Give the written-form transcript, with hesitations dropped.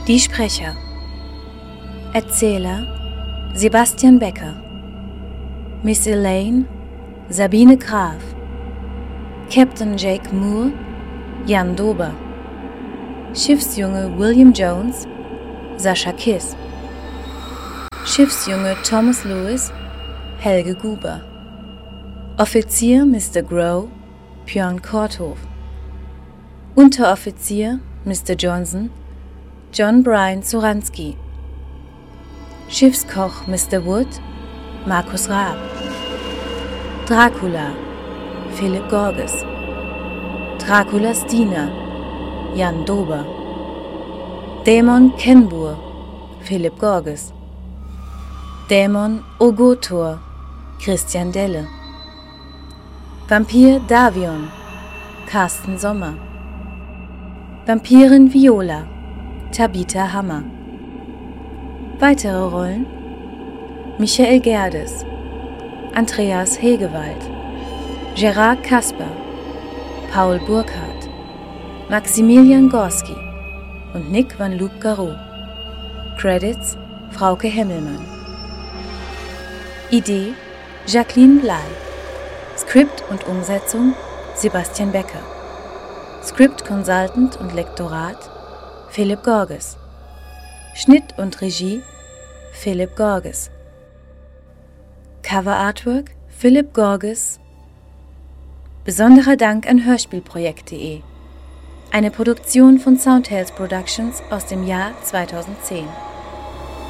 Die Sprecher: Erzähler Sebastian Becker, Miss Elaine Sabine Graf, Captain Jake Moore Jan Dober, Schiffsjunge William Jones Sascha Kiss, Schiffsjunge Thomas Lewis Helge Guber, Offizier Mr. Grow Björn Korthof, Unteroffizier Mr. Johnson John Brian Zoranski, Schiffskoch Mr. Wood Markus Raab, Dracula Philipp Gorges, Draculas Diener Jan Dober, Dämon Kenbur Philipp Gorges, Dämon Ogotor Christian Delle, Vampir Davion Carsten Sommer, Vampirin Viola Tabitha Hammer. Weitere Rollen: Michael Gerdes, Andreas Hegewald, Gerard Kasper, Paul Burkhardt, Maximilian Gorski und Nick van Loop Garou. Credits: Frauke Hemmelmann. Idee: Jacqueline Bley. Skript und Umsetzung: Sebastian Becker. Script Consultant und Lektorat: Philipp Gorges. Schnitt und Regie: Philipp Gorges. Cover Artwork: Philipp Gorges. Besonderer Dank an Hörspielprojekt.de. Eine Produktion von Soundtales Productions aus dem Jahr 2010.